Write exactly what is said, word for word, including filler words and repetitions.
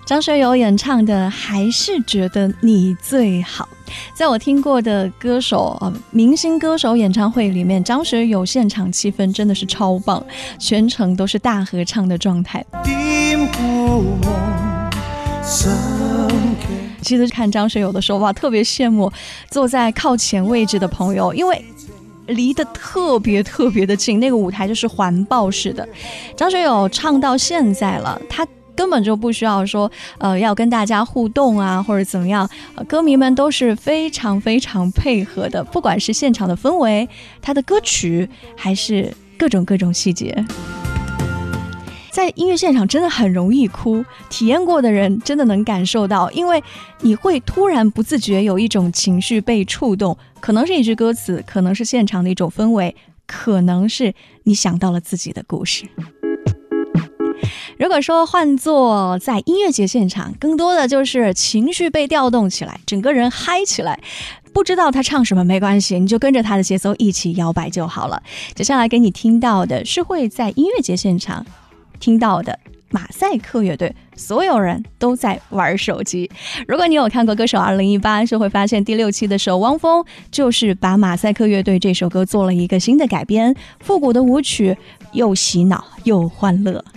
张学友演唱的还是觉得你最好。在我听过的歌手、呃、明星歌手演唱会里面，张学友现场气氛真的是超棒，全程都是大合唱的状态。其实看张学友的时候哇，特别羡慕坐在靠前位置的朋友，因为离得特别特别的近，那个舞台就是环抱式的。张学友唱到现在了，他根本就不需要说呃要跟大家互动啊或者怎么样、呃、歌迷们都是非常非常配合的，不管是现场的氛围，他的歌曲，还是各种各种细节。在音乐现场真的很容易哭，体验过的人真的能感受到，因为你会突然不自觉有一种情绪被触动，可能是一句歌词，可能是现场的一种氛围，可能是你想到了自己的故事。如果说换作在音乐节现场，更多的就是情绪被调动起来，整个人嗨起来，不知道他唱什么没关系，你就跟着他的节奏一起摇摆就好了。接下来给你听到的是会在音乐节现场听到的马赛克乐队，所有人都在玩手机。如果你有看过歌手二零一八，就会发现第六期的时候，汪峰就是把马赛克乐队这首歌做了一个新的改编，复古的舞曲，又洗脑又欢乐。